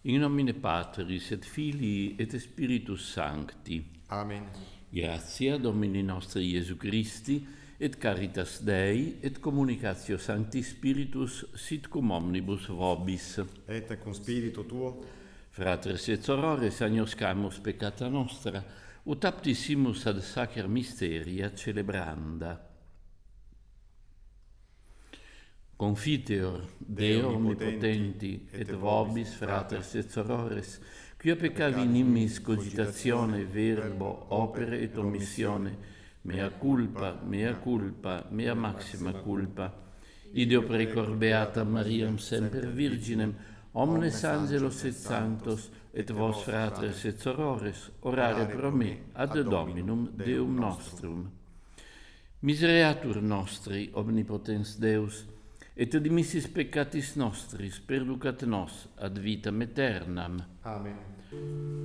In nomine Patris et Filii et Spiritus Sancti. Amen. Gratia Domini nostri Iesu Christi, et caritas Dei, et communicatio Sancti Spiritus, sit cum omnibus vobis. Et cum spiritu tuo, Fratres et sorores, agnoscamus peccata nostra, ut aptissimus ad sacer mysteria celebranda. Confiteor, Deo omnipotenti, et vobis, fratres et sorores, quia peccavi in immis cogitatione, verbo, opere et omissione, mea culpa, mea maxima culpa. Ideo precor beata Mariam semper Virginem, omnes angelos et sanctos, et vos fratres et sorores, orare pro me ad Dominum Deum nostrum. Misereatur nostri, omnipotens Deus, et dimissis peccatis nostris perducat nos ad vitam aeternam. Amen.